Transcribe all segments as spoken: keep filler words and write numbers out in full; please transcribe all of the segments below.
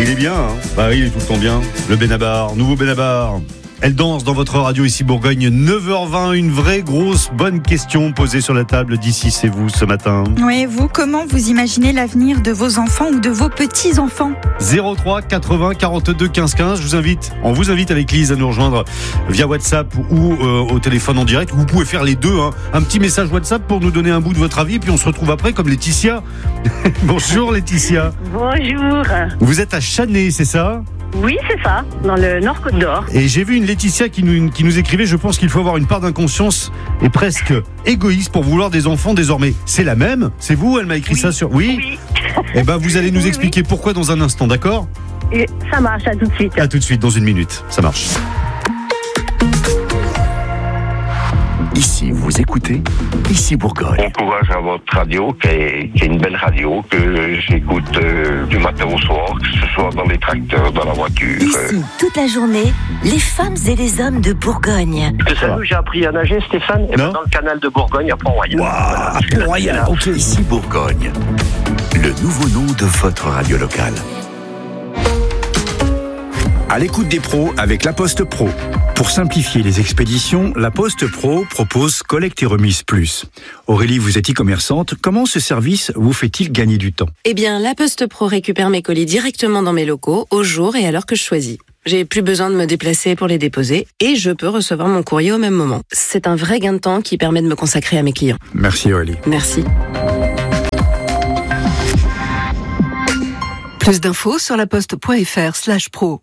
Il est bien, hein. Bah oui, il est tout le temps bien. Le Benabar, nouveau Benabar. Elle danse dans votre radio ici Bourgogne, neuf heures vingt, une vraie grosse bonne question posée sur la table d'ici, c'est vous ce matin. Oui, vous, comment vous imaginez l'avenir de vos enfants ou de vos petits-enfants ? zéro trois quatre-vingts quarante-deux quinze quinze, je vous invite, on vous invite avec Lise à nous rejoindre via WhatsApp ou euh, au téléphone en direct. Vous pouvez faire les deux, hein. Un petit message WhatsApp pour nous donner un bout de votre avis, puis on se retrouve après comme Laetitia. Bonjour Laetitia. Bonjour. Vous êtes à Chanay, c'est ça ? Oui, c'est ça, dans le Nord-Côte d'Or. Et j'ai vu une Laetitia qui nous, qui nous écrivait, je pense qu'il faut avoir une part d'inconscience et presque égoïste pour vouloir des enfants désormais. C'est la même ? C'est vous ? Elle m'a écrit oui. ça sur... Oui, oui. Eh ben vous allez nous oui, expliquer oui. pourquoi dans un instant, d'accord ? Et ça marche, à tout de suite. À tout de suite, dans une minute, ça marche. Ici, vous écoutez Ici Bourgogne. Bon courage à votre radio, qui est, qui est une belle radio, que j'écoute euh, du matin au soir, que ce soit dans les tracteurs, dans la voiture. Ici, toute la journée, les femmes et les hommes de Bourgogne. Que ça nous, j'ai appris à nager, Stéphane, et ben dans le canal de Bourgogne, à Pont-Royal. Waouh, à Pont-Royal, ok. Ici Bourgogne, le nouveau nom de votre radio locale. À l'écoute des pros avec La Poste Pro. Pour simplifier les expéditions, La Poste Pro propose Collecte et Remise Plus. Aurélie, vous êtes e-commerçante. Comment ce service vous fait-il gagner du temps ? Eh bien, La Poste Pro récupère mes colis directement dans mes locaux, au jour et à l'heure que je choisis. J'ai plus besoin de me déplacer pour les déposer et je peux recevoir mon courrier au même moment. C'est un vrai gain de temps qui permet de me consacrer à mes clients. Merci Aurélie. Merci. Plus d'infos sur laposte.fr slash pro.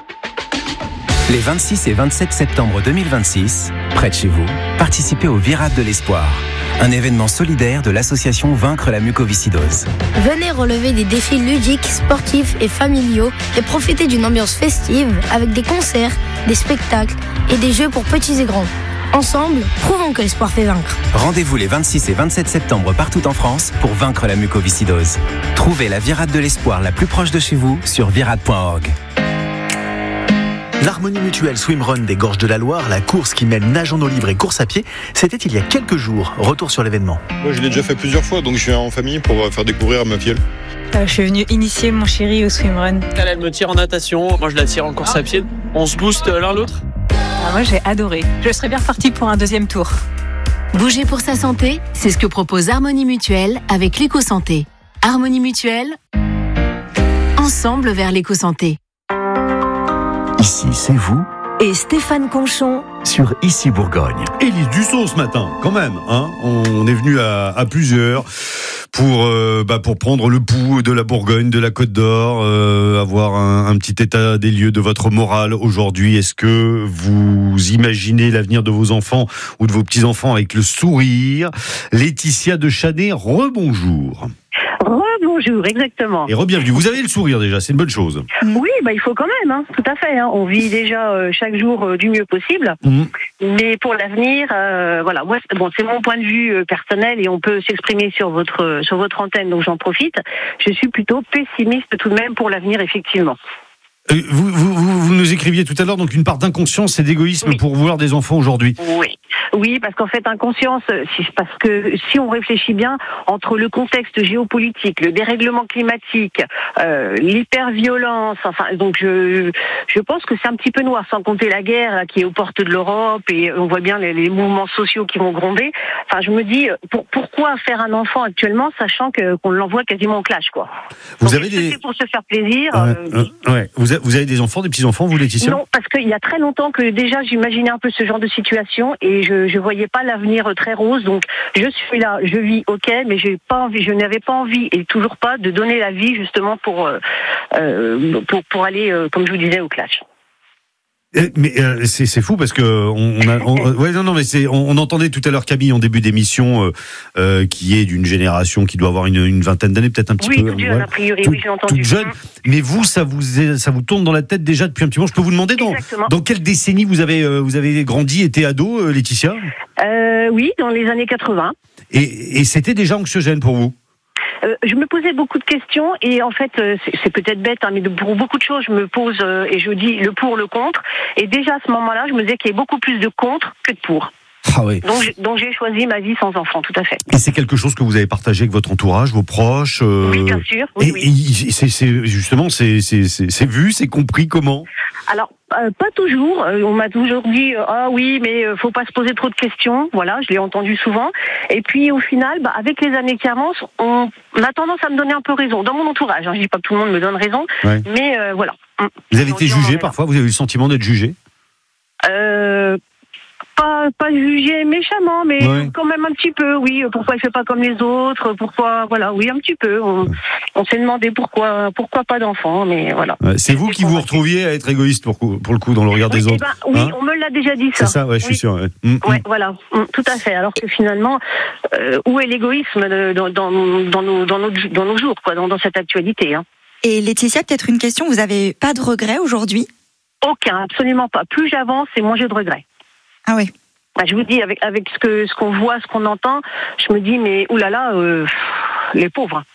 Les vingt-six et vingt-sept septembre deux mille vingt-six, près de chez vous, participez au Virade de l'Espoir, un événement solidaire de l'association Vaincre la mucoviscidose. Venez relever des défis ludiques, sportifs et familiaux et profiter d'une ambiance festive avec des concerts, des spectacles et des jeux pour petits et grands. Ensemble, prouvons que l'espoir fait vaincre. Rendez-vous les vingt-six et vingt-sept septembre partout en France pour vaincre la mucoviscidose. Trouvez la Virade de l'Espoir la plus proche de chez vous sur virade point org. L'Harmonie Mutuelle Swimrun des Gorges de la Loire, la course qui mêle nage en eau libre et course à pied, c'était il y a quelques jours. Retour sur l'événement. Moi, je l'ai déjà fait plusieurs fois, donc je viens en famille pour faire découvrir à ma filleule. Euh, je suis venue initier mon chéri au swimrun. Elle, elle me tire en natation, moi je la tire en course à pied. On se booste l'un l'autre. Ah, moi j'ai adoré. Je serais bien repartie pour un deuxième tour. Bouger pour sa santé, c'est ce que propose Harmonie Mutuelle avec l'éco-santé. Harmonie Mutuelle, ensemble vers l'éco-santé. Ici, c'est vous et Stéphane Conchon sur Ici Bourgogne. Élise Dussault ce matin, quand même, hein. On est venu à, à plusieurs pour euh, bah, pour prendre le pouls de la Bourgogne, de la Côte d'Or, euh, avoir un, un petit état des lieux de votre morale aujourd'hui. Est-ce que vous imaginez l'avenir de vos enfants ou de vos petits enfants avec le sourire ? Laetitia de Chanay, rebonjour. Bonjour, exactement. Et re-bienvenue. Vous avez le sourire déjà, c'est une bonne chose. Oui, bah, il faut quand même, hein, tout à fait. Hein. On vit déjà euh, chaque jour euh, du mieux possible. Mmh. Mais pour l'avenir, euh, voilà, moi, bon, c'est mon point de vue euh, personnel et on peut s'exprimer sur votre, euh, sur votre antenne, donc j'en profite. Je suis plutôt pessimiste tout de même pour l'avenir, effectivement. Euh, vous, vous, vous, vous nous écriviez tout à l'heure donc une part d'inconscience et d'égoïsme oui. pour vouloir des enfants aujourd'hui. Oui. Oui, parce qu'en fait, inconscience, si, parce que si on réfléchit bien, entre le contexte géopolitique, le dérèglement climatique, euh, l'hyperviolence, enfin, donc je, je pense que c'est un petit peu noir, sans compter la guerre là, qui est aux portes de l'Europe et on voit bien les, les mouvements sociaux qui vont gronder. Enfin, je me dis, pour, pourquoi faire un enfant actuellement, sachant que, qu'on l'envoie quasiment au clash, quoi. Vous donc, avez des... c'est pour se faire plaisir. Euh, euh, euh, ouais. Vous, a, vous avez des enfants, des petits-enfants, vous, Laetitia ? Non, parce qu'il y a très longtemps que déjà j'imaginais un peu ce genre de situation et je je voyais pas l'avenir très rose, donc je suis là, je vis, ok, mais j'ai pas envie, je n'avais pas envie et toujours pas de donner la vie justement pour euh, pour pour aller, euh, comme je vous disais, au clash. Mais euh, c'est, c'est fou parce que on, on a, on, ouais non non mais c'est, on, on entendait tout à l'heure Camille en début d'émission euh, euh, qui est d'une génération qui doit avoir une, une vingtaine d'années, peut-être un petit oui, peu toute jeune, ouais, a priori, tout, oui, j'ai entendu. toute jeune. Mais vous, ça vous est, ça vous tourne dans la tête déjà depuis un petit moment. Je peux vous demander dans, dans quelle décennie vous avez euh, vous avez grandi, été ado, euh, Laetitia ? euh, Oui, dans les années quatre-vingts. Et, et c'était déjà anxiogène pour vous ? Euh, je me posais beaucoup de questions et en fait euh, c'est, c'est peut-être bête hein, mais de, pour beaucoup de choses je me pose euh, et je dis le pour, le contre et déjà à ce moment-là je me disais qu'il y avait beaucoup plus de contre que de pour. Ah oui. Donc, donc j'ai choisi ma vie sans enfant, tout à fait. Et c'est quelque chose que vous avez partagé avec votre entourage, vos proches euh... Oui, bien sûr. Oui, et, oui. et c'est, c'est, justement, c'est, c'est, c'est, c'est vu, c'est compris comment? Alors, euh, pas toujours. Euh, on m'a toujours dit euh, ah oui, mais euh, faut pas se poser trop de questions. Voilà, je l'ai entendu souvent. Et puis au final, bah, avec les années qui avancent, on, on a tendance à me donner un peu raison dans mon entourage. Hein. Je dis pas que tout le monde me donne raison, ouais. mais euh, voilà. Vous avez été jugé parfois? Vous avez eu le sentiment d'être jugé? Euh. Pas, pas jugé méchamment, mais ouais. quand même un petit peu, oui. Pourquoi il fait pas comme les autres? Pourquoi, voilà, oui, un petit peu. On, on s'est demandé pourquoi, pourquoi pas d'enfants, mais voilà. Ouais, c'est vous qui vous retrouviez à être égoïste pour, pour le coup dans le regard oui, des autres. Ben, oui, hein, on me l'a déjà dit ça. C'est ça, ouais, je oui. suis sûr. Ouais, mmh, ouais mmh. voilà, mmh, tout à fait. Alors que finalement, euh, où est l'égoïsme de, dans, dans, dans, nos, dans, nos, dans nos jours, quoi, dans, dans cette actualité, hein. Et Laetitia, peut-être une question. Vous avez pas de regrets aujourd'hui? Aucun, absolument pas. Plus j'avance, et moins j'ai de regrets. Ah oui. Bah, je vous dis, avec, avec ce, que, ce qu'on voit, ce qu'on entend, je me dis, mais oulala, euh, les pauvres.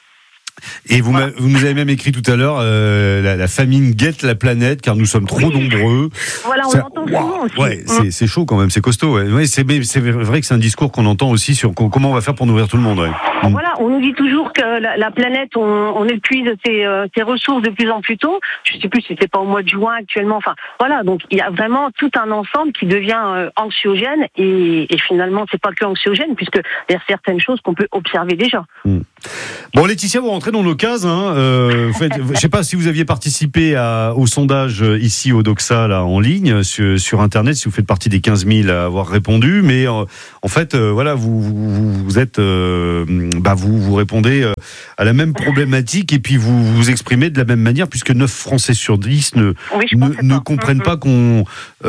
Et vous, voilà. vous nous avez même écrit tout à l'heure, euh, la, la famine guette la planète car nous sommes trop oui. nombreux. Voilà, on ça, l'entend souvent aussi. Ouais, c'est, mmh. c'est chaud quand même, c'est costaud. Ouais. Ouais, c'est, c'est vrai que c'est un discours qu'on entend aussi sur comment on va faire pour nourrir tout le monde. Ouais. Mmh. Voilà, on nous dit toujours que la, la planète, on, on épuise ses, euh, ses ressources de plus en plus tôt. Je ne sais plus si c'est pas au mois de juin actuellement. Enfin, voilà, donc il y a vraiment tout un ensemble qui devient euh, anxiogène et, et finalement, c'est pas que anxiogène puisque il y a certaines choses qu'on peut observer déjà. Mmh. Bon, Laetitia, vous rentrez dans nos cases. Hein, euh, faites, je ne sais pas si vous aviez participé à, au sondage ici au Doxa là, en ligne sur, sur Internet, si vous faites partie des quinze mille à avoir répondu. Mais euh, en fait, euh, voilà, vous, vous, vous êtes, euh, bah, vous, vous répondez euh, à la même problématique et puis vous vous exprimez de la même manière puisque neuf Français sur dix ne, oui, ne, ne comprennent pas qu'on,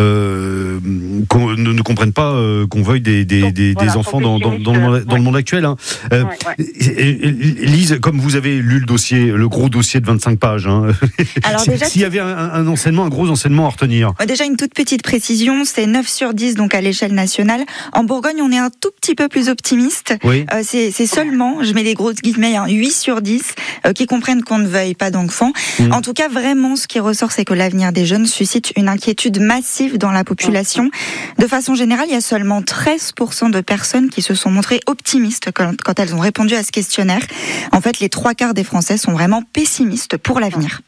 euh, qu'on ne, ne comprennent pas euh, qu'on veuille des, des, Donc, des, voilà, des enfants dans, dans, dans, le monde, dans ouais. le monde actuel. Hein. Euh, ouais, ouais. Lise, comme vous avez lu le dossier, le gros dossier de vingt-cinq pages, hein. Alors déjà, s'il y avait un, un enseignement, un gros enseignement à retenir. Déjà une toute petite précision, c'est neuf sur dix donc à l'échelle nationale. En Bourgogne, on est un tout petit peu plus optimiste. Oui. Euh, c'est, c'est seulement, je mets des grosses guillemets, hein, huit sur dix euh, qui comprennent qu'on ne veuille pas d'enfants. Mmh. En tout cas, vraiment, ce qui ressort, c'est que l'avenir des jeunes suscite une inquiétude massive dans la population. De façon générale, il y a seulement treize pour cent de personnes qui se sont montrées optimistes quand, quand elles ont répondu à ce questionnaire. En fait, les trois quarts des Français sont vraiment pessimistes pour l'avenir.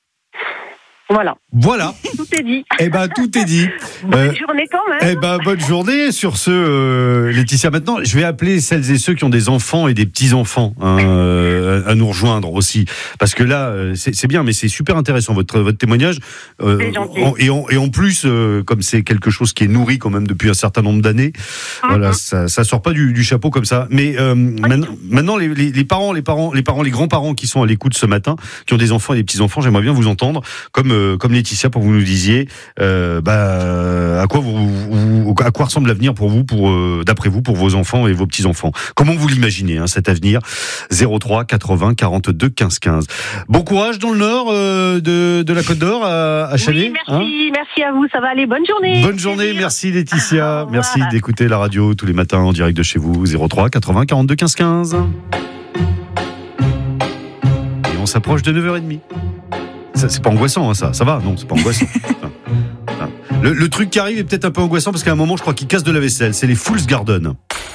Voilà. Voilà. Tout est dit. Eh ben, tout est dit. Bonne euh, journée quand même. Eh ben, bonne journée. Sur ce, euh, Laetitia, maintenant, je vais appeler celles et ceux qui ont des enfants et des petits-enfants hein, euh, à nous rejoindre aussi. Parce que là, c'est, c'est bien, mais c'est super intéressant, votre, votre témoignage. Euh, c'est gentil. En, et, en, et en plus, euh, comme c'est quelque chose qui est nourri quand même depuis un certain nombre d'années, mm-hmm. voilà, ça, ça sort pas du, du chapeau comme ça. Mais euh, maintenant, maintenant les, les, les parents, les parents, les parents, les grands-parents qui sont à l'écoute ce matin, qui ont des enfants et des petits-enfants, j'aimerais bien vous entendre, comme comme Laetitia, pour que vous nous disiez euh, bah, à quoi vous, vous, à quoi ressemble l'avenir pour vous, pour euh, d'après vous, pour vos enfants et vos petits enfants. Comment vous l'imaginez hein, cet avenir? zéro trois quatre-vingts quarante-deux quinze quinze. Bon courage dans le nord euh, de, de la Côte d'Or à, à Chalais. Oui, merci, hein merci à vous. Ça va aller. Bonne journée. Bonne journée. Merci Laetitia. Ah, merci voilà. d'écouter la radio tous les matins en direct de chez vous. zéro trois quatre-vingts quarante-deux quinze quinze. Et on s'approche de neuf heures trente. Ça, c'est pas angoissant, hein, ça. Ça va? Non, c'est pas angoissant. Le, le truc qui arrive est peut-être un peu angoissant parce qu'à un moment, je crois qu'ils cassent de la vaisselle. C'est les Fools Garden.